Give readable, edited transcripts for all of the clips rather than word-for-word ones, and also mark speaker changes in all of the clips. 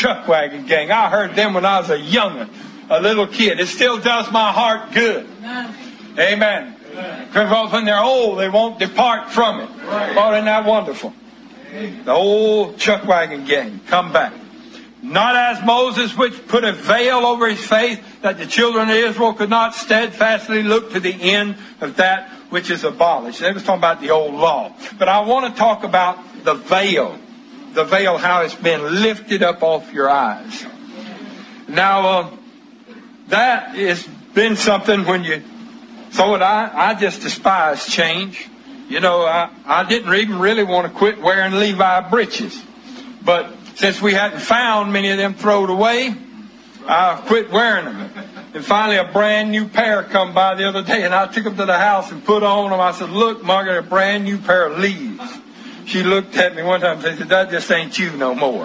Speaker 1: Chuck Wagon Gang. I heard them when I was a young'un, a little kid. It still does my heart good. Amen. Because when they're old, they won't depart from it. Oh, isn't that wonderful? The old Chuck Wagon Gang, come back. Not as Moses, which put a veil over his face, that the children of Israel could not steadfastly look to the end of that which is abolished. They was talking about the old law. But I want to talk about the veil. The veil, how it's been lifted up off your eyes. Now, that has been something when you... So I just despise change. You know, I didn't even really want to quit wearing Levi breeches. But since we hadn't found many of them thrown away, I quit wearing them. And finally a brand new pair come by the other day, and I took them to the house and put on them. I said, look, Margaret, a brand new pair of Lees. She looked at me one time and said, that just ain't you no more.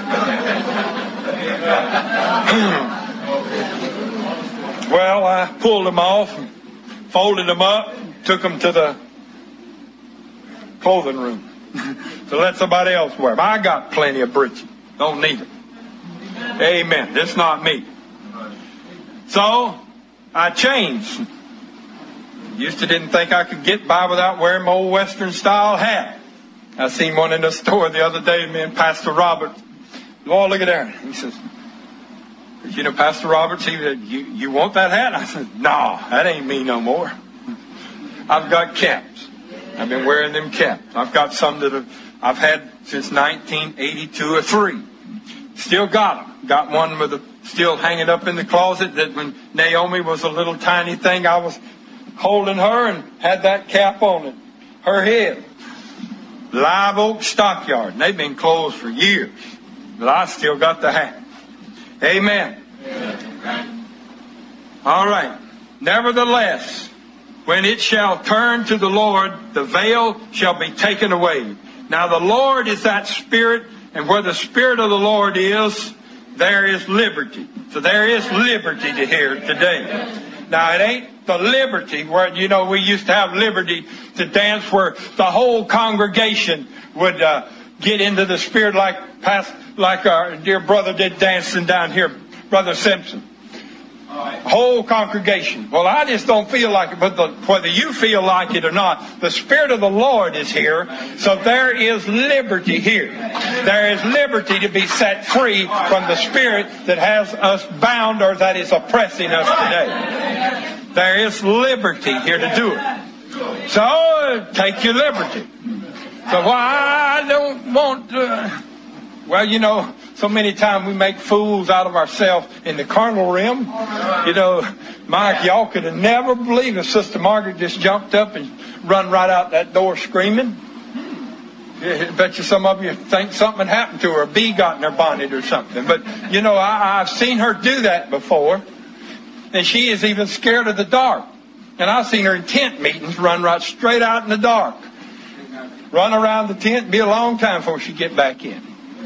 Speaker 1: Well, I pulled them off and folded them up, took them to the clothing room to let somebody else wear them. I got plenty of breeches. Don't need them. Amen. That's not me. So, I changed. Used to didn't think I could get by without wearing my old Western style hat. I seen one in the store the other day, me and Pastor Roberts. Lord, look at there. He says, you know, Pastor Roberts, he said, you want that hat? I said, no, that ain't me no more. I've got caps. I've been wearing them caps. I've got some that I've had since 1982 or 3. Still got them. Got one with still hanging up in the closet that when Naomi was a little tiny thing, I was holding her and had that cap on it. Her head. Live Oak Stockyard. And they've been closed for years. But I still got the hat. Amen. All right. Nevertheless, when it shall turn to the Lord, the veil shall be taken away. Now the Lord is that Spirit, and where the Spirit of the Lord is, there is liberty. So there is liberty to hear today. Now it ain't the liberty where, you know, we used to have liberty to dance where the whole congregation would get into the Spirit like our dear brother did dancing down here, Brother Simpson. Whole congregation. Well, I just don't feel like it, but whether you feel like it or not, the Spirit of the Lord is here, so there is liberty here. There is liberty to be set free from the spirit that has us bound or that is oppressing us today. There is liberty here to do it. So, take your liberty. So, I don't want to... Well, you know, so many times we make fools out of ourselves in the carnal realm. You know, Mike, y'all could have never believed if Sister Margaret just jumped up and run right out that door screaming. I bet you some of you think something happened to her. A bee got in her bonnet or something. But, you know, I've seen her do that before. And she is even scared of the dark. And I've seen her in tent meetings run right straight out in the dark. Run around the tent and be a long time before she get back in.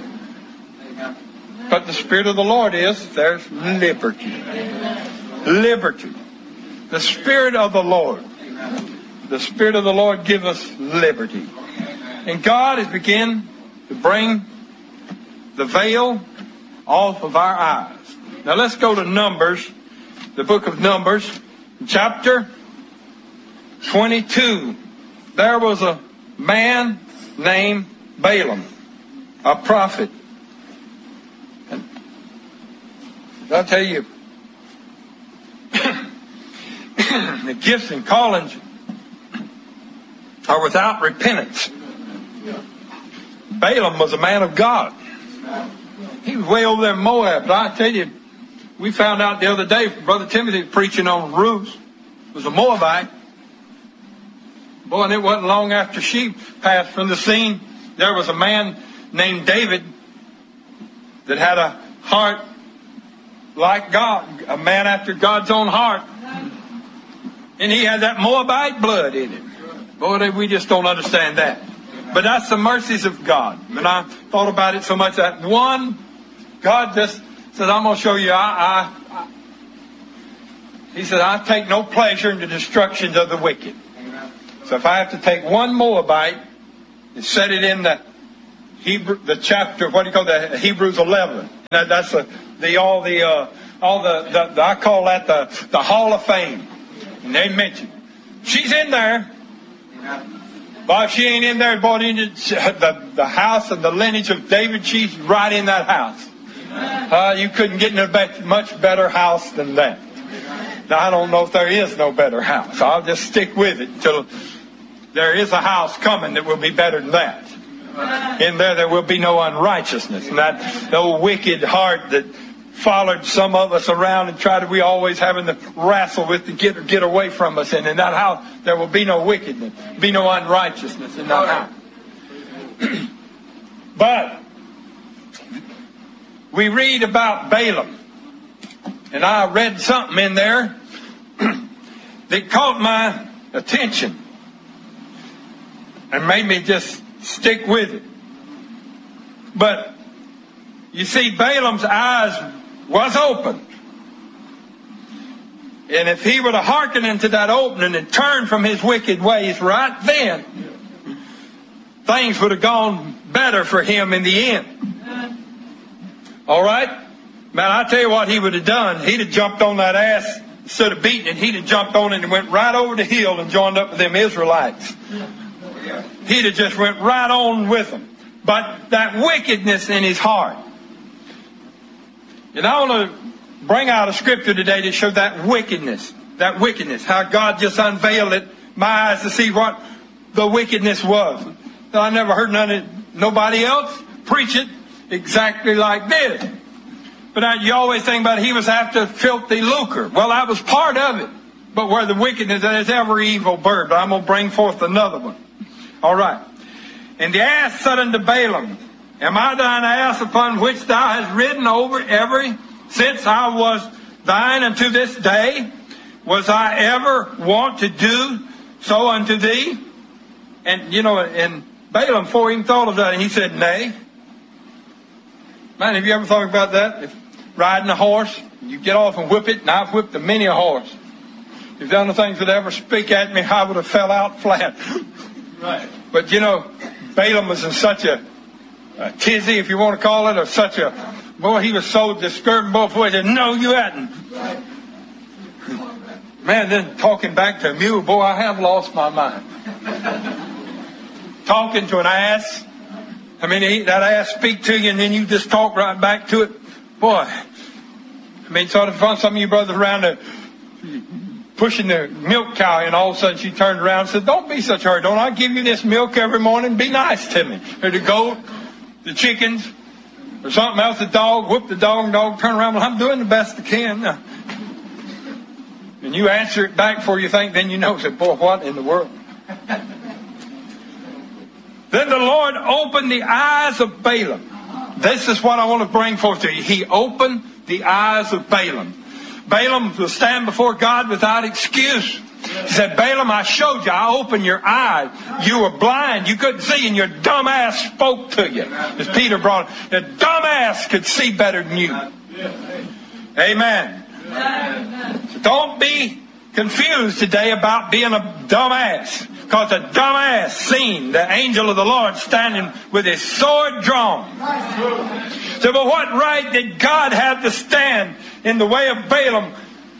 Speaker 1: But the Spirit of the Lord is, there's liberty. Liberty. The Spirit of the Lord. The Spirit of the Lord gives us liberty. And God has begun to bring the veil off of our eyes. Now let's go to Numbers, the book of Numbers, chapter 22. There was a man named Balaam, a prophet. I'll tell you, the gifts and callings are without repentance. Balaam was a man of God. He was way over there in Moab. But I tell you, we found out the other day, Brother Timothy preaching on Ruth was a Moabite. Boy, and it wasn't long after she passed from the scene, there was a man named David that had a heart like God, a man after God's own heart. And he had that Moabite blood in him. Boy, we just don't understand that. But that's the mercies of God. And I thought about it so much that one, God just said, I'm going to show you, He said, I take no pleasure in the destructions of the wicked. So if I have to take one Moabite and set it in the chapter, Hebrews 11. That's I call that the Hall of Fame. And they mention she's in there. But if she ain't in there, boy, the house and the lineage of David, she's right in that house. You couldn't get in a much better house than that. Now, I don't know if there is no better house. I'll just stick with it until there is a house coming that will be better than that. In there will be no unrighteousness. And that old wicked heart that followed some of us around and we always having to wrestle with to get away from us. And in that house, there will be no wickedness, be no unrighteousness in that house. But we read about Balaam. And I read something in there that caught my attention and made me just stick with it. But you see, Balaam's eyes was open. And if he would have hearkened into that opening and turned from his wicked ways right then, things would have gone better for him in the end. All right? Man, I tell you what he would have done. He'd have jumped on that ass instead of beating it. He'd have jumped on it and went right over the hill and joined up with them Israelites. He'd have just went right on with them. But that wickedness in his heart. And I want to bring out a scripture today to show that wickedness, how God just unveiled my eyes to see what the wickedness was. I never heard nobody else preach it exactly like this. But you always think about he was after filthy lucre. Well, that was part of it. But where the wickedness is every evil bird. But I'm going to bring forth another one. All right. And the ass said unto Balaam, Am I thine ass upon which thou hast ridden over since I was thine unto this day? Was I ever wont to do so unto thee? And, and Balaam, before he even thought of that, he said, Nay. Man, have you ever thought about that? If riding a horse, you get off and whip it, and I've whipped many a horse. If done the things that ever speak at me, I would have fell out flat. Right. But, Balaam was in such a tizzy, if you want to call it, or such a... Boy, he was so disturbed both ways. He said, No, you hadn't. Man, then talking back to a mule, boy, I have lost my mind. Talking to an ass. I mean, that ass speak to you and then you just talk right back to it. Boy, sort of fun. Some of you brothers around pushing the milk cow and all of a sudden she turned around and said, Don't be such a hurry. Don't I give you this milk every morning? Be nice to me. Or the goat, the chickens, or something else, the dog, whoop the dog turn around. Well, I'm doing the best I can. And you answer it back before you think, then you know. Say, boy, what in the world? Then the Lord opened the eyes of Balaam. This is what I want to bring forth to you. He opened the eyes of Balaam. Balaam will stand before God without excuse. He said, Balaam, I showed you. I opened your eyes. You were blind. You couldn't see, and your dumb ass spoke to you. As Peter brought it, the dumb ass could see better than you. Amen. So don't be confused today about being a dumb ass. Because a dumb ass seen the angel of the Lord standing with his sword drawn. So, but what right did God have to stand in the way of Balaam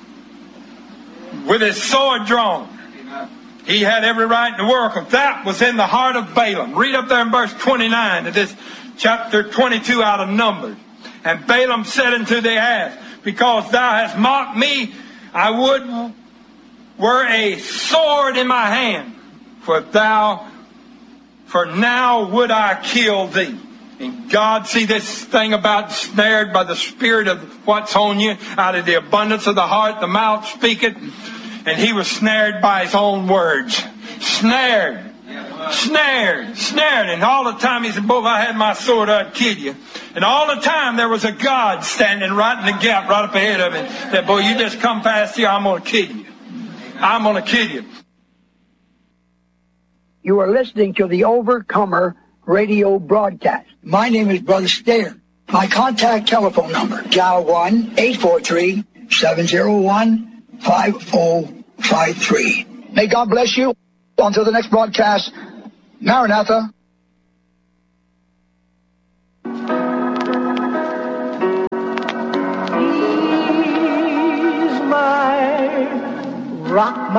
Speaker 1: with his sword drawn? He had every right in the world, because that was in the heart of Balaam. Read up there in verse 29 of this chapter 22 out of Numbers. And Balaam said unto the ass, Because thou hast mocked me, I would were a sword in my hand, for now would I kill thee. And God, see this thing about snared by the spirit of what's on you, out of the abundance of the heart, the mouth speaketh. And he was snared by his own words. Snared. And all the time he said, boy, if I had my sword, I'd kill you. And all the time there was a God standing right in the gap, right up ahead of him. That, boy, you just come past here, I'm going to kill you. I'm going to kill you.
Speaker 2: You are listening to the Overcomer radio broadcast. My name is Brother Stair. My contact telephone number, dial 1-843-701-5053. May God bless you. Until the next broadcast, Maranatha.
Speaker 3: rock my